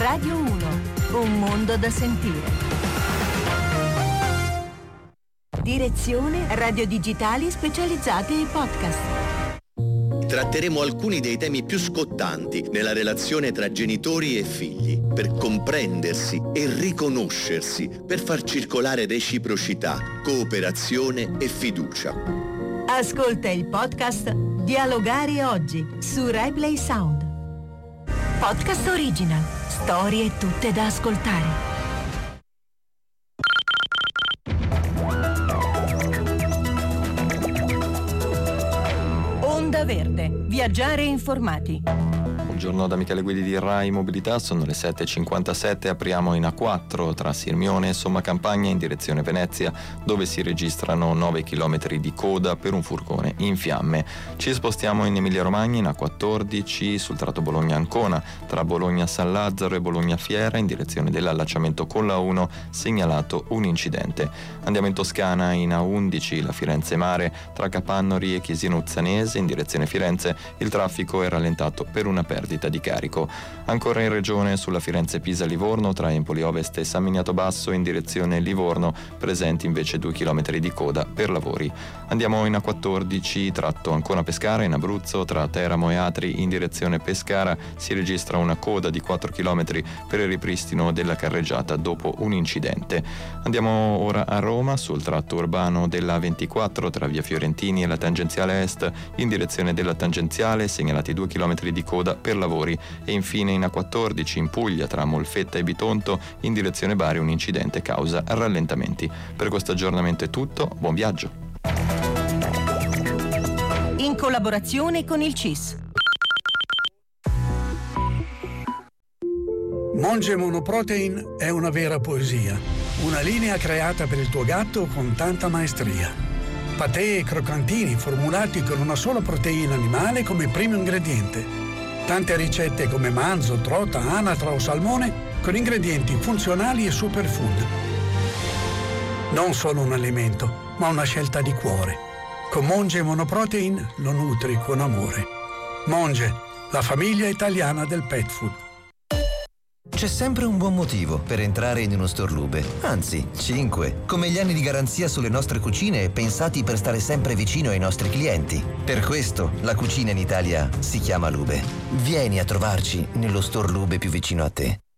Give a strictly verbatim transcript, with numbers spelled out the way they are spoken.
Radio uno, un mondo da sentire. Direzione Radio Digitali specializzate ai podcast. Tratteremo alcuni dei temi più scottanti nella relazione tra genitori e figli, per comprendersi e riconoscersi, per far circolare reciprocità, cooperazione e fiducia. Ascolta il podcast Dialogare oggi su RaiPlay Sound. Podcast original, storie tutte da ascoltare. Onda Verde, viaggiare informati. Buongiorno da Michele Guidi di Rai Mobilità, sono le sette e cinquantasette, apriamo in A quattro tra Sirmione e Somma Campagna in direzione Venezia, dove si registrano nove chilometri di coda per un furgone in fiamme. Ci spostiamo in Emilia Romagna in A quattordici sul tratto Bologna-Ancona, tra Bologna-San Lazzaro e Bologna-Fiera in direzione dell'allacciamento con la uno, segnalato un incidente. Andiamo in Toscana in A undici, la Firenze Mare, tra Capannori e Chiesino Uzzanese in direzione Firenze, il traffico è rallentato per una perdita di carico. Ancora in regione sulla Firenze-Pisa-Livorno tra Empoli Ovest e San Miniato Basso in direzione Livorno, presenti invece due chilometri di coda per lavori. Andiamo in A quattordici tratto Ancona-Pescara in Abruzzo, tra Teramo e Atri in direzione Pescara si registra una coda di quattro chilometri per il ripristino della carreggiata dopo un incidente. Andiamo ora a Roma sul tratto urbano della A ventiquattro tra via Fiorentini e la tangenziale est in direzione della tangenziale, segnalati due chilometri di coda per lavori. E infine in A quattordici in Puglia tra Molfetta e Bitonto in direzione Bari un incidente causa rallentamenti. Per questo aggiornamento è tutto, buon viaggio. In collaborazione con il C I S. Monge Monoprotein è una vera poesia, una linea creata per il tuo gatto con tanta maestria. Patè e croccantini formulati con una sola proteina animale come primo ingrediente. Tante ricette come manzo, trota, anatra o salmone con ingredienti funzionali e superfood. Non solo un alimento, ma una scelta di cuore. Con Monge Monoprotein lo nutri con amore. Monge, la famiglia italiana del pet food. C'è sempre un buon motivo per entrare in uno store Lube, anzi cinque, come gli anni di garanzia sulle nostre cucine pensati per stare sempre vicino ai nostri clienti. Per questo la cucina in Italia si chiama Lube. Vieni a trovarci nello store Lube più vicino a te.